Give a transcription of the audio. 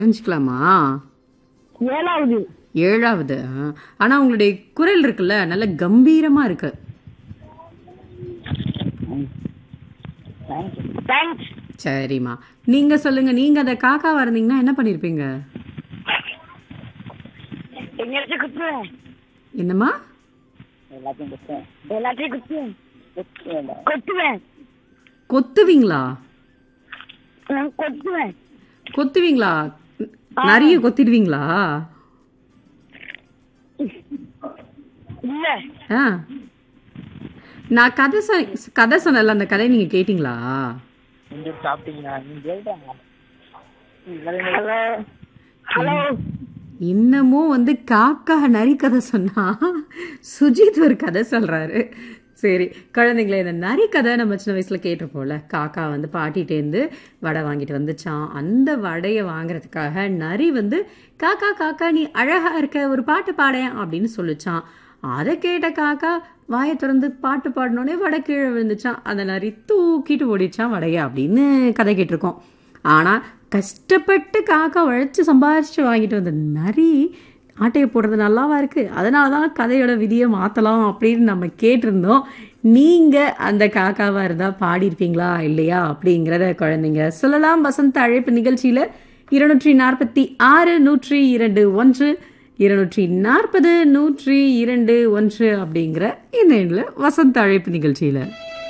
தெரிஞ்சுக்கலாமா? ஏழாவது. ஏழாவது. ஆனா உங்களுடைய குரல் இருக்குல்ல நல்ல கம்பீரமா இருக்கு. தேங்க்ஸ். சரிம்மா, நீங்க சொல்லுங்க. நீங்க அந்த காக்காவா இருந்தீங்கன்னா என்ன பண்ணிருப்பீங்க? எங்கேயாச்சும் குத்துவேன். என்னம்மா? எல்லாத்தையும் குத்துவேன். கொத்துவேன். கொத்துவீங்களா? நான் கொத்துவேன். கொத்துவீங்களா? நிறைய கொத்திடுவீங்களா? இல்ல. ஆ, நான் கதை சொன்னல, அந்த கதையை நீங்க கேட்டீங்களா? Hello hello. இன்னமும் வந்து காக்கா நரி கதை சொன்னா சுஜித் ஒரு கதை சொல்றாரு. சரி குழந்தைங்களே, இந்த நரி கதை நம்ம சின்ன வயசுல கேட்டிருப்போம்ல. காக்கா வந்து பாட்டிகிட்டேருந்து வடை வாங்கிட்டு வந்துச்சான். அந்த வடையை வாங்குறதுக்காக நரி வந்து காக்கா காக்கா நீ அழகா இருக்க, ஒரு பாட்டு பாடேன் அப்படின்னு சொல்லிச்சான். அதை கேட்ட காக்கா வாயை திறந்து பாட்டு பாடினோடனே வடை கீழே விழுந்துச்சான். அந்த நரி தூக்கிட்டு ஓடிச்சான் வடையை அப்படின்னு கதை கேட்டிருக்கோம். ஆனால் கஷ்டப்பட்டு காக்கா உழைச்சி சம்பாதிச்சு வாங்கிட்டு வந்த நரி ஆட்டையை போடுறது நல்லாவா இருக்கு? அதனால தான் கதையோட விதியை மாற்றலாம் அப்படின்னு நம்ம கேட்டிருந்தோம். நீங்கள் அந்த காக்காவாக இருந்தால் பாடியிருப்பீங்களா இல்லையா அப்படிங்கிறத குழந்தைங்க சொல்லலாம். வசந்த அழைப்பு நிகழ்ச்சியில் 246 102 1 240 102 1 அப்படிங்கிற இந்த எண்ணில் வசந்த அழைப்பு நிகழ்ச்சியில்